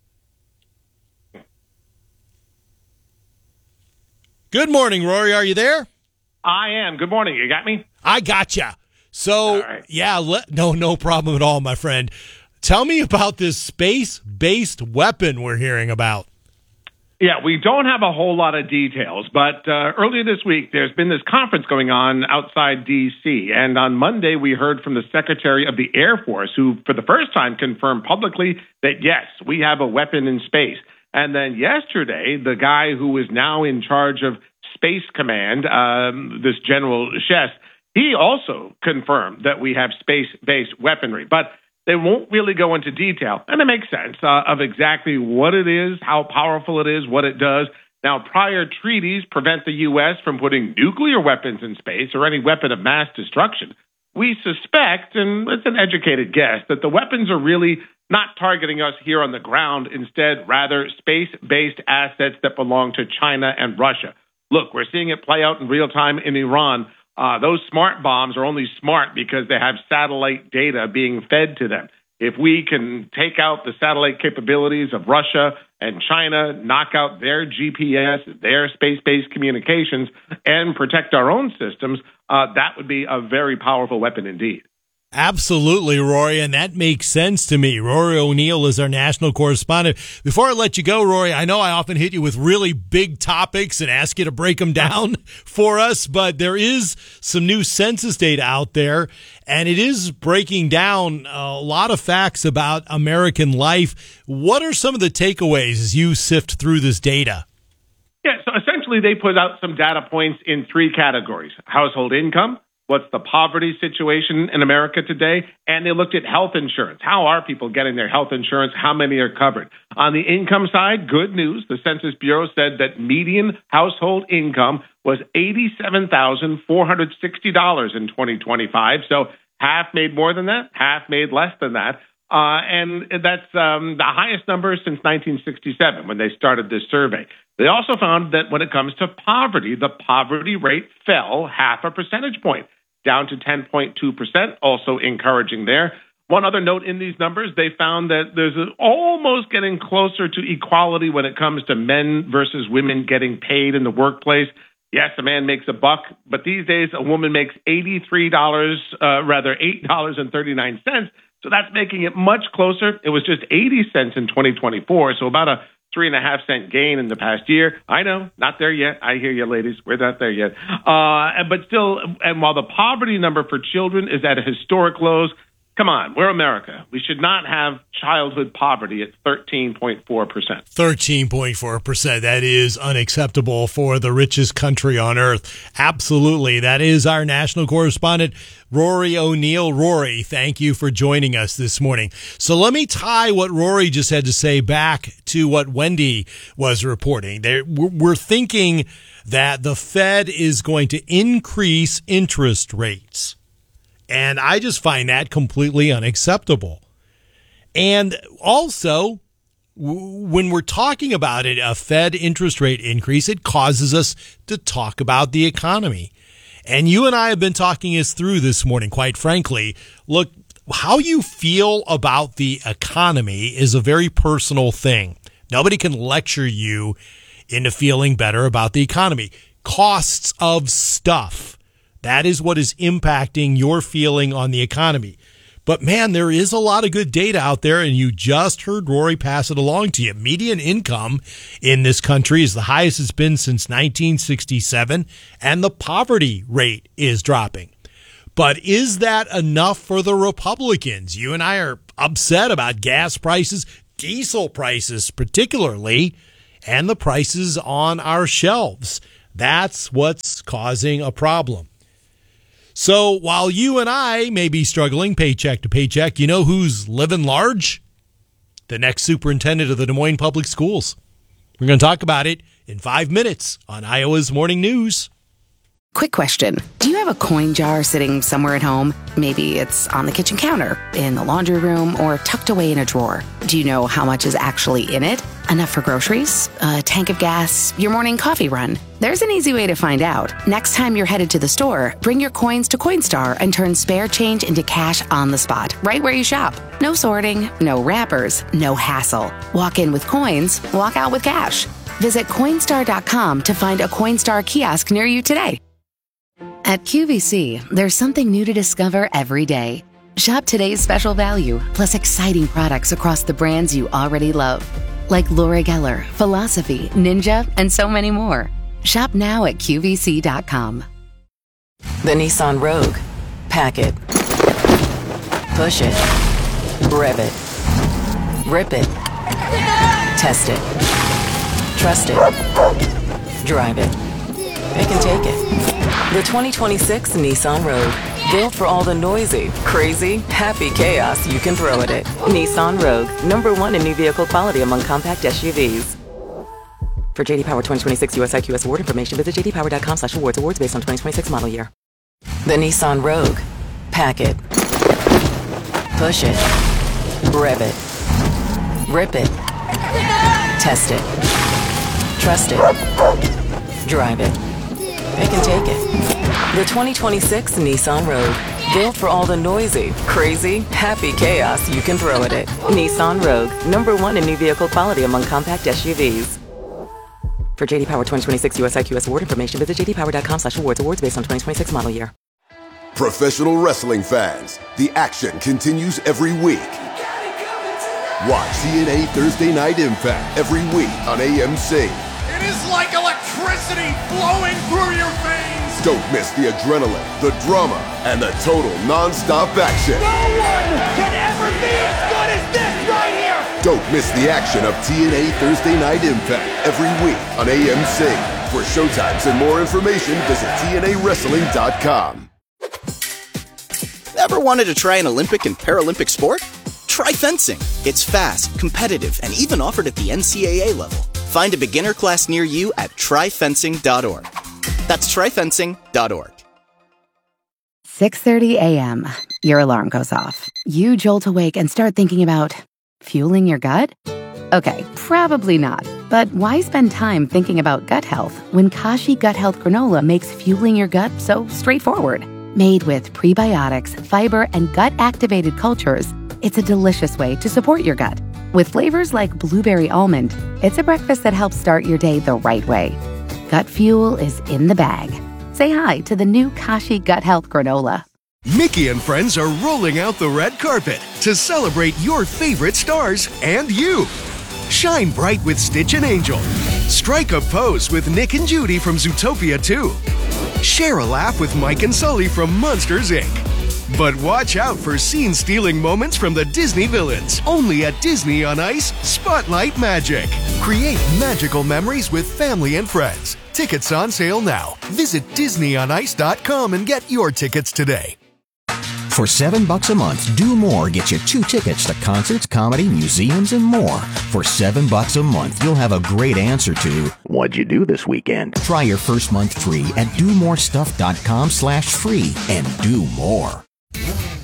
Good morning, Rory. Are you there? I am. Good morning. You got me? I gotcha. So, right. yeah, le- no, no problem at all, my friend. Tell me about this space-based weapon we're hearing about. Yeah, we don't have a whole lot of details, but uh, earlier this week, there's been this conference going on outside D C, and on Monday, we heard from the Secretary of the Air Force, who, for the first time, confirmed publicly that, yes, we have a weapon in space. And then yesterday, the guy who is now in charge of Space Command, um, this General Chess, he also confirmed that we have space-based weaponry. But they won't really go into detail, and it makes sense, uh, of exactly what it is, how powerful it is, what it does. Now, prior treaties prevent the U S from putting nuclear weapons in space or any weapon of mass destruction. We suspect, and it's an educated guess, that the weapons are really not targeting us here on the ground, instead, rather space-based assets that belong to China and Russia. Look, we're seeing it play out in real time in Iran. Uh, those smart bombs are only smart because they have satellite data being fed to them. If we can take out the satellite capabilities of Russia and China, knock out their G P S, their space-based communications, and protect our own systems, uh, that would be a very powerful weapon indeed. Absolutely, Rory, and that makes sense to me. Rory O'Neill is our national correspondent. Before I let you go, Rory, I know I often hit you with really big topics and ask you to break them down for us, but there is some new census data out there, and it is breaking down a lot of facts about American life. What are some of the takeaways as you sift through this data? Yeah, so essentially they put out some data points in three categories: household income, what's the poverty situation in America today, and they looked at health insurance. How are people getting their health insurance? How many are covered? On the income side, good news. The Census Bureau said that median household income was eighty-seven thousand four hundred sixty dollars in twenty twenty-five. So half made more than that, half made less than that. Uh, and that's um, the highest number since nineteen sixty-seven when they started this survey. They also found that when it comes to poverty, the poverty rate fell half a percentage point, down to ten point two percent, also encouraging there. One other note in these numbers, they found that there's a, almost getting closer to equality when it comes to men versus women getting paid in the workplace. Yes, a man makes a buck, but these days a woman makes eighty-three dollars, uh, rather eight dollars and thirty-nine cents. So that's making it much closer. It was just eighty cents in twenty twenty-four, so about a three and a half cent gain in the past year. I know, not there yet. I hear you, ladies. We're not there yet. Uh, but still, and while the poverty number for children is at historic lows, come on, we're America. We should not have childhood poverty at thirteen point four percent. thirteen point four percent. That is unacceptable for the richest country on earth. Absolutely. That is our national correspondent, Rory O'Neill. Rory, thank you for joining us this morning. So let me tie what Rory just had to say back to what Wendy was reporting. There, we're thinking that the Fed is going to increase interest rates. And I just find that completely unacceptable. And also, w- when we're talking about it, a Fed interest rate increase, it causes us to talk about the economy. And you and I have been talking this through this morning, quite frankly. Look, how you feel about the economy is a very personal thing. Nobody can lecture you into feeling better about the economy. Costs of stuff. That is what is impacting your feeling on the economy. But man, there is a lot of good data out there, and you just heard Rory pass it along to you. Median income in this country is the highest it's been since nineteen sixty-seven, and the poverty rate is dropping. But is that enough for the Republicans? You and I are upset about gas prices, diesel prices particularly, and the prices on our shelves. That's what's causing a problem. So while you and I may be struggling paycheck to paycheck, you know who's living large? The next superintendent of the Des Moines Public Schools. We're going to talk about it in five minutes on Iowa's Morning News. Quick question. Do you have a coin jar sitting somewhere at home? Maybe it's on the kitchen counter, in the laundry room, or tucked away in a drawer. Do you know how much is actually in it? Enough for groceries? A tank of gas? Your morning coffee run? There's an easy way to find out. Next time you're headed to the store, bring your coins to Coinstar and turn spare change into cash on the spot, right where you shop. No sorting, no wrappers, no hassle. Walk in with coins, walk out with cash. Visit Coinstar dot com to find a Coinstar kiosk near you today. At Q V C, there's something new to discover every day. Shop today's special value, plus exciting products across the brands you already love, like Laura Geller, Philosophy, Ninja, and so many more. Shop now at Q V C dot com. The Nissan Rogue. Pack it. Push it. Rev it. Rip it. Test it. Trust it. Drive it. It can take it. The twenty twenty-six Nissan Rogue. Built for all the noisy, crazy, happy chaos you can throw at it. Nissan Rogue. Number one in new vehicle quality among compact S U Vs. For J D Power twenty twenty-six U S I Q S award information, visit j d power dot com slash awards. Awards based on twenty twenty-six model year. The Nissan Rogue. Pack it. Push it. Rev it. Rip it. Test it. Trust it. Drive it. It can take it. The twenty twenty-six Nissan Rogue. Built for all the noisy, crazy, happy chaos you can throw at it. Nissan Rogue. Number one in new vehicle quality among compact S U Vs. For J D Power twenty twenty-six U S I Q S award information, visit j d power dot com slash awards. Awards based on twenty twenty-six model year. Professional wrestling fans, the action continues every week. Watch T N A Thursday Night Impact every week on A M C. It is like electricity flowing through your veins. Don't miss the adrenaline, the drama, and the total non-stop action. No one can ever be as good as this right here. Don't miss the action of T N A Thursday Night Impact every week on A M C. For showtimes and more information, visit T N A wrestling dot com. Ever wanted to try an Olympic and Paralympic sport? Try fencing. It's fast, competitive, and even offered at the N C A A level. Find a beginner class near you at try fencing dot org. That's try fencing dot org. six thirty a.m. Your alarm goes off. You jolt awake and start thinking about fueling your gut? Okay, probably not. But why spend time thinking about gut health when Kashi Gut Health Granola makes fueling your gut so straightforward? Made with prebiotics, fiber, and gut-activated cultures, it's a delicious way to support your gut. With flavors like blueberry almond, it's a breakfast that helps start your day the right way. Gut fuel is in the bag. Say hi to the new Kashi Gut Health Granola. Mickey and friends are rolling out the red carpet to celebrate your favorite stars and you. Shine bright with Stitch and Angel. Strike a pose with Nick and Judy from Zootopia two. Share a laugh with Mike and Sully from Monsters, Incorporated. But watch out for scene-stealing moments from the Disney villains. Only at Disney on Ice, Spotlight Magic. Create magical memories with family and friends. Tickets on sale now. Visit disney on ice dot com and get your tickets today. For seven bucks a month, Do More gets you two tickets to concerts, comedy, museums, and more. For seven bucks a month, you'll have a great answer to what'd you do this weekend? Try your first month free at do more stuff dot com slash free and do more.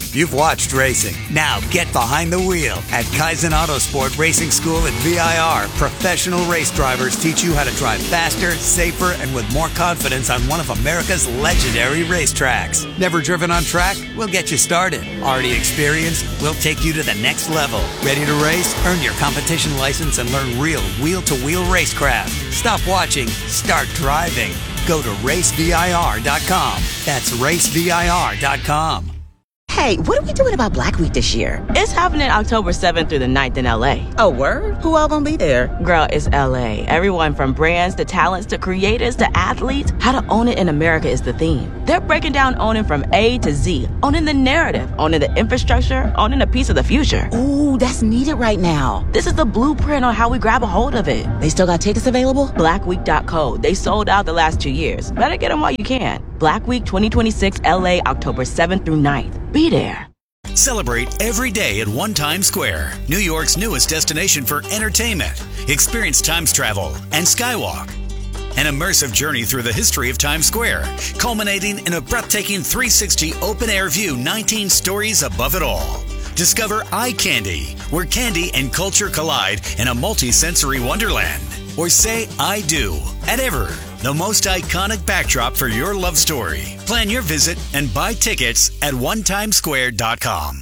You've watched racing. Now get behind the wheel at Kaizen Autosport Racing School at V I R. Professional race drivers teach you how to drive faster, safer, and with more confidence on one of America's legendary racetracks. Never driven on track? We'll get you started. Already experienced? We'll take you to the next level. Ready to race? Earn your competition license and learn real wheel-to-wheel racecraft. Stop watching. Start driving. Go to race V I R dot com. That's race V I R dot com. Hey, what are we doing about Black Week this year? It's happening October seventh through the ninth in L A. Oh, word? Who all gonna be there? Girl, it's L A. Everyone from brands to talents to creators to athletes. How to own it in America is the theme. They're breaking down owning from A to Z. Owning the narrative, owning the infrastructure, owning a piece of the future. Ooh, that's needed right now. This is the blueprint on how we grab a hold of it. They still got tickets available? black week dot co. They sold out the last two years. Better get them while you can. Black Week twenty twenty-six L A, October seventh through ninth. Be there. Celebrate every day at One Times Square, New York's newest destination for entertainment. Experience Times Travel and Skywalk. An immersive journey through the history of Times Square, culminating in a breathtaking three sixty open-air view, nineteen stories above it all. Discover Eye Candy, where candy and culture collide in a multi-sensory wonderland. Or say I do at Ever, the most iconic backdrop for your love story. Plan your visit and buy tickets at one times square dot com.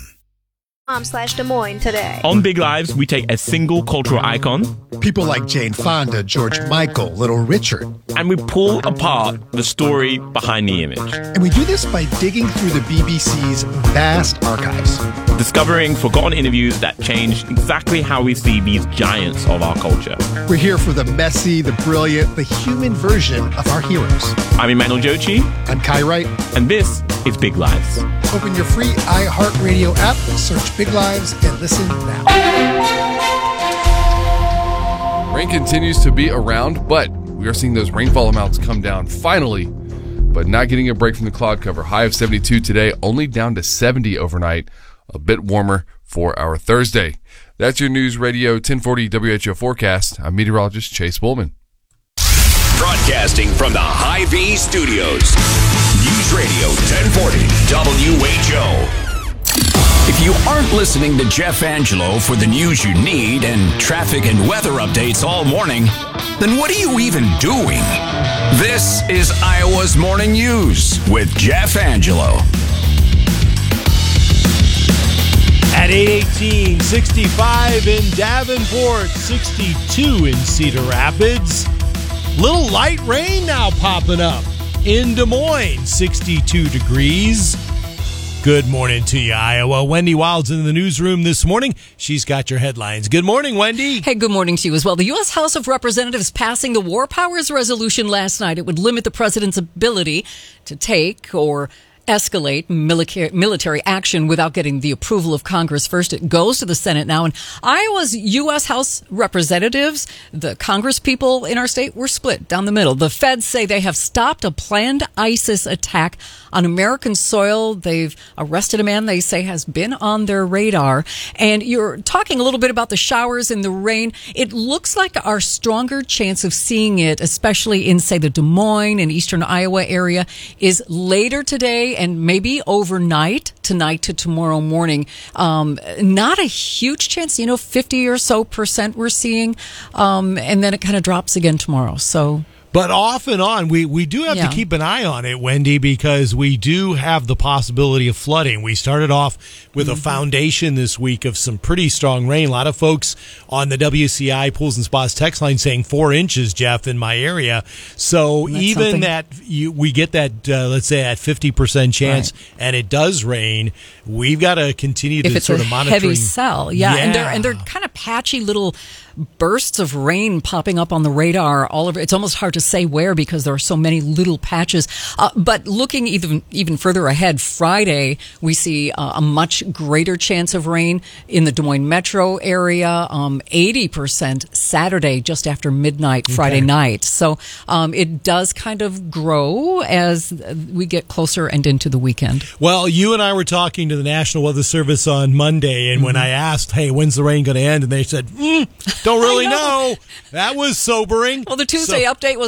slash Des Moines today. On Big Lives, we take a single cultural icon, people like Jane Fonda, George Michael, Little Richard, and we pull apart the story behind the image. And we do this by digging through the B B C's vast archives, discovering forgotten interviews that changed exactly how we see these giants of our culture. We're here for the messy, the brilliant, the human version of our heroes. I'm Emmanuel Jochi. I'm Kai Wright. And this is Big Lives. Open your free iHeartRadio app, search Big Lives, and listen now. Rain continues to be around, but we are seeing those rainfall amounts come down finally, but not getting a break from the cloud cover. High of seventy-two today, only down to seventy overnight. A bit warmer for our Thursday. That's your News Radio ten forty W H O forecast. I'm meteorologist Chase Woolman. Broadcasting from the Hy-Vee Studios. News Radio ten forty W H O. If you aren't listening to Jeff Angelo for the news you need and traffic and weather updates all morning, then what are you even doing? This is Iowa's Morning News with Jeff Angelo. At eight eighteen, sixty-five in Davenport, sixty-two in Cedar Rapids. Little light rain now popping up in Des Moines, sixty-two degrees. Good morning to you, Iowa. Wendy Wild's in the newsroom this morning. She's got your headlines. Good morning, Wendy. Hey, good morning to you as well. The U S House of Representatives passing the War Powers Resolution last night. It would limit the president's ability to take or escalate military action without getting the approval of Congress first. It goes to the Senate now. And Iowa's U S House representatives, the Congress people in our state, were split down the middle. The feds say they have stopped a planned ISIS attack on American soil. They've arrested a man they say has been on their radar. And you're talking a little bit about the showers and the rain. It looks like our stronger chance of seeing it, especially in, say, the Des Moines and eastern Iowa area, is later today and maybe overnight, tonight to tomorrow morning. Um, not a huge chance, you know, fifty or so percent we're seeing. Um, and then it kind of drops again tomorrow. So. But off and on, we, we do have Yeah. to keep an eye on it, Wendy, because we do have the possibility of flooding. We started off with Mm-hmm. a foundation this week of some pretty strong rain. A lot of folks on the W C I Pools and Spas text line saying four inches, Jeff, in my area. So That's even something. that you, we get that, uh, let's say, at fifty percent chance, Right. and it does rain, we've got to continue to If it's sort a of monitor. heavy cell, yeah. and they're and they're kind of patchy little bursts of rain popping up on the radar all over. It's almost hard to say where because there are so many little patches. Uh, but looking even even further ahead, Friday we see uh, a much greater chance of rain in the Des Moines metro area. Um, eighty percent Saturday just after midnight Friday Okay. night. So um, it does kind of grow as we get closer and into the weekend. Well, you and I were talking to the National Weather Service on Monday, and when Mm-hmm. I asked, hey, when's the rain going to end? And they said, mm, don't really know. That was sobering. Well, the Tuesday So- update was,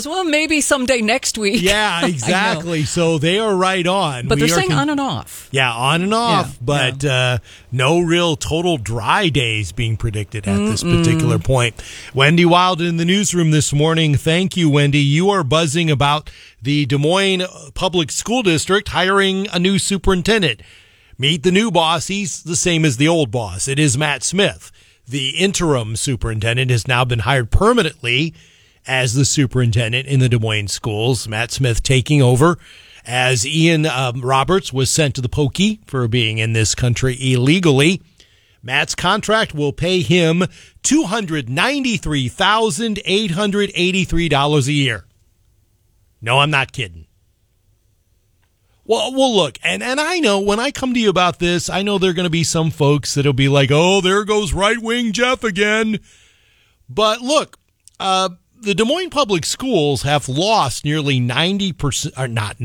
well, maybe someday next week. Yeah, exactly. So they are right on. But We they're are saying con- on and off. Yeah, on and off, Yeah, but Uh, no real total dry days being predicted at this Mm-mm. particular point. Wendy Wild in the newsroom this morning. Thank you, Wendy. You are buzzing about the Des Moines Public School District hiring a new superintendent. Meet the new boss. He's the same as the old boss. It is Matt Smith. The interim superintendent has now been hired permanently as the superintendent in the Des Moines schools. Matt Smith taking over as Ian um, Roberts was sent to the pokey for being in this country illegally. Matt's contract will pay him two hundred ninety-three thousand eight hundred eighty-three dollars a year. No, I'm not kidding. Well, well, look, and, and I know when I come to you about this, I know there are going to be some folks that'll be like, oh, there goes right-wing Jeff again. But look, uh, the Des Moines Public Schools have lost nearly ninety percent, or not